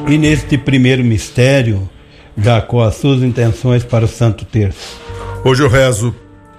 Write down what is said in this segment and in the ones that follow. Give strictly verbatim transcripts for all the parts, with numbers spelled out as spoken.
E neste primeiro mistério, Jacó, as suas intenções para o Santo Terço. Hoje eu rezo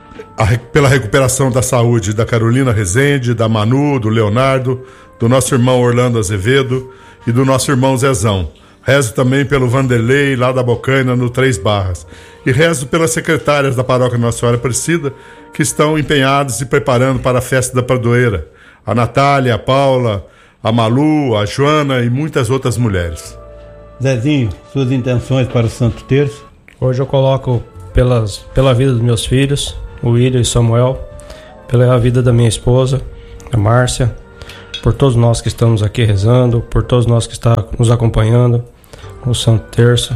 a, pela recuperação da saúde da Carolina Rezende, da Manu, do Leonardo, do nosso irmão Orlando Azevedo e do nosso irmão Zezão. Rezo também pelo Vanderlei, lá da Bocaina, no Três Barras. E rezo pelas secretárias da paróquia Nossa Senhora Aparecida, que estão empenhadas e se preparando para a festa da Padroeira. A Natália, a Paula, a Malu, a Joana e muitas outras mulheres. Zezinho, suas intenções para o Santo Terço? Hoje eu coloco pelas, pela vida dos meus filhos, o William e Samuel, pela vida da minha esposa, a Márcia, por todos nós que estamos aqui rezando, por todos nós que estão nos acompanhando no Santo Terço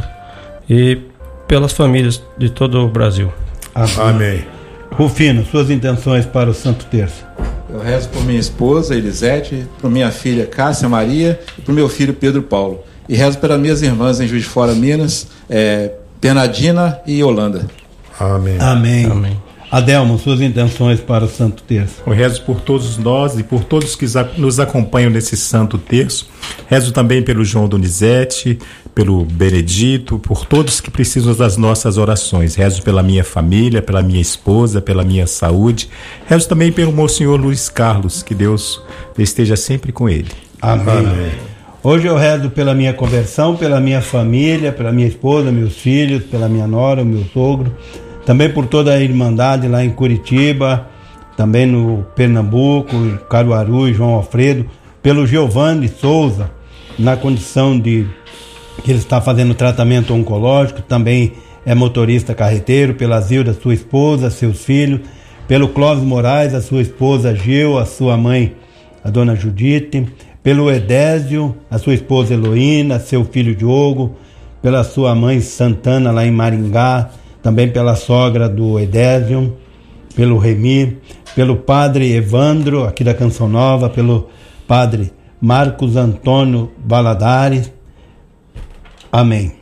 e pelas famílias de todo o Brasil. Amém. Amém. Rufino, suas intenções para o Santo Terço? Eu rezo por minha esposa, Elisete, por minha filha, Cássia Maria, e por meu filho, Pedro Paulo. E rezo pelas minhas irmãs em Juiz de Fora, Minas, é, Bernardina e Holanda. Amém. Amém. Amém. Adelmo, suas intenções para o Santo Terço? Eu rezo por todos nós e por todos que nos acompanham nesse Santo Terço. Rezo também pelo João Donizete, pelo Benedito, por todos que precisam das nossas orações. Rezo pela minha família, pela minha esposa, pela minha saúde. Rezo também pelo Monsenhor Luiz Carlos, que Deus esteja sempre com ele. Amém. Amém. Hoje eu rezo pela minha conversão, pela minha família, pela minha esposa, meus filhos, pela minha nora, meu sogro. Também por toda a Irmandade lá em Curitiba, também no Pernambuco, em Caruaru e João Alfredo, pelo Giovanni Souza, na condição de que ele está fazendo tratamento oncológico, também é motorista carreteiro, pela Zilda, sua esposa, seus filhos, pelo Clóvis Moraes, a sua esposa Gil, a sua mãe, a dona Judite, pelo Edésio, a sua esposa Heloína, seu filho Diogo, pela sua mãe Santana lá em Maringá, também pela sogra do Edésio, pelo Remi, pelo padre Evandro, aqui da Canção Nova, pelo padre Marcos Antônio Valadares. Amém.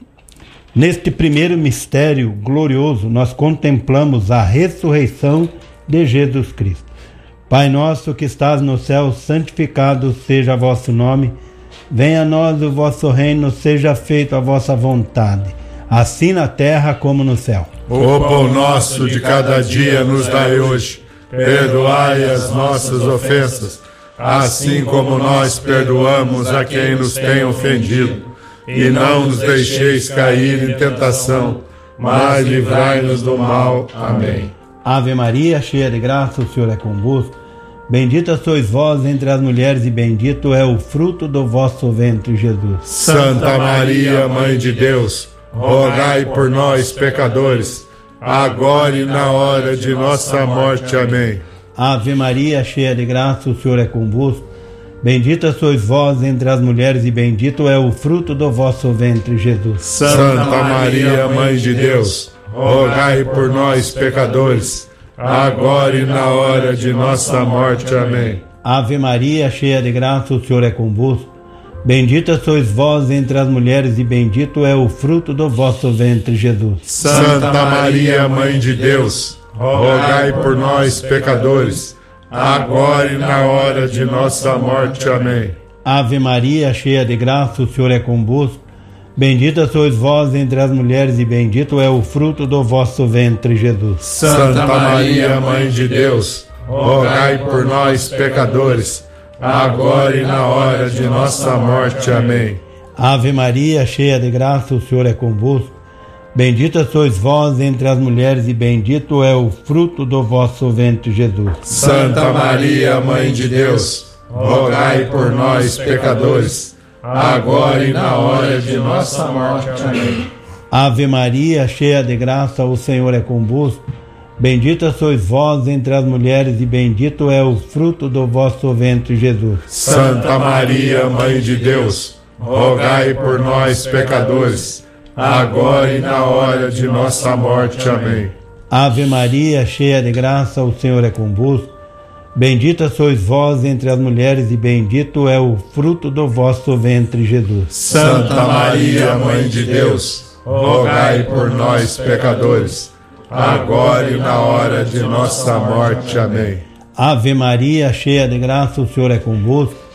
Neste primeiro mistério glorioso, nós contemplamos a ressurreição de Jesus Cristo. Pai nosso que estás no céu, santificado seja vosso nome. Venha a nós o vosso reino, seja feita a vossa vontade, assim na terra como no céu. O pão nosso de cada dia nos dai hoje. Perdoai as nossas ofensas, assim como nós perdoamos a quem nos tem ofendido. E não nos deixeis cair em tentação, mas livrai-nos do mal. Amém. Ave Maria, cheia de graça, o Senhor é convosco. Bendita sois vós entre as mulheres e bendito é o fruto do vosso ventre, Jesus. Santa Maria, Mãe de Deus, rogai por nós, pecadores, agora e na hora de nossa morte. Amém. Ave Maria, cheia de graça, o Senhor é convosco. Bendita sois vós entre as mulheres e bendito é o fruto do vosso ventre, Jesus. Santa Maria, Mãe de Deus, rogai por nós, pecadores, agora e na hora de nossa morte. Amém. Ave Maria, cheia de graça, o Senhor é convosco. Bendita sois vós entre as mulheres e bendito é o fruto do vosso ventre, Jesus. Santa Maria, Mãe de Deus, rogai por nós, pecadores, agora e na hora de nossa morte. Amém. Ave Maria, cheia de graça, o Senhor é convosco. Bendita sois vós entre as mulheres e bendito é o fruto do vosso ventre, Jesus. Santa Maria, Mãe de Deus, rogai por nós, pecadores, agora e na hora de nossa morte. Amém. Ave Maria, cheia de graça, o Senhor é convosco. Bendita sois vós entre as mulheres e bendito é o fruto do vosso ventre, Jesus. Santa Maria, Mãe de Deus, rogai por nós, pecadores, agora e na hora de nossa morte. Amém. Ave Maria, cheia de graça, o Senhor é convosco. Bendita sois vós entre as mulheres e bendito é o fruto do vosso ventre, Jesus. Santa Maria, Mãe de Deus, rogai por nós, pecadores, agora e na hora de nossa morte. Amém. Ave Maria, cheia de graça, o Senhor é convosco. Bendita sois vós entre as mulheres e bendito é o fruto do vosso ventre, Jesus. Santa Maria, Mãe de Deus, rogai por nós, pecadores, agora e na hora de nossa morte. Amém. Ave Maria, cheia de graça, o Senhor é convosco.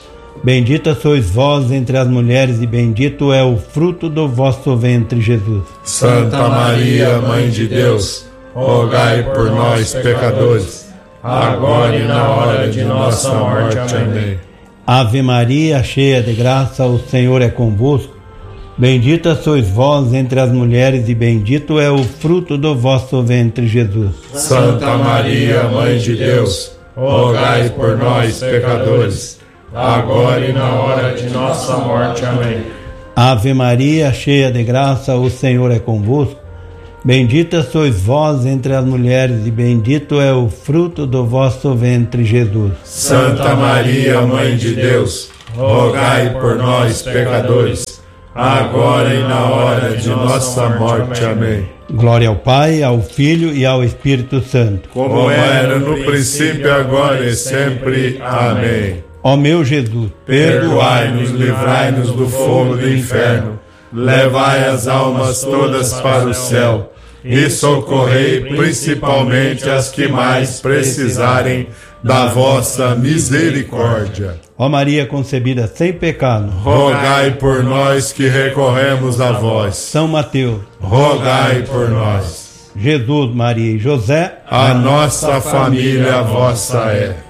Bendita sois vós entre as mulheres e bendito é o fruto do vosso ventre, Jesus. Santa Maria, Mãe de Deus, rogai por nós, pecadores, agora e na hora de nossa morte. Amém. Ave Maria, cheia de graça, o Senhor é convosco. Bendita sois vós entre as mulheres e bendito é o fruto do vosso ventre, Jesus. Santa Maria, Mãe de Deus, rogai por nós, pecadores, agora e na hora de nossa morte. Amém. Ave Maria, cheia de graça, o Senhor é convosco. Bendita sois vós entre as mulheres e bendito é o fruto do vosso ventre, Jesus. Santa Maria, Mãe de Deus, rogai por nós, pecadores, agora e na hora de nossa morte. Amém. Glória ao Pai, ao Filho e ao Espírito Santo. Como era no princípio, agora e sempre. Amém. Ó meu Jesus, perdoai-nos, livrai-nos do fogo do inferno, levai as almas todas para o céu e socorrei principalmente as que mais precisarem da vossa misericórdia. Ó Maria concebida sem pecado, rogai por nós que recorremos a vós. São Mateus, rogai por nós. Jesus, Maria e José, a nossa família vossa é.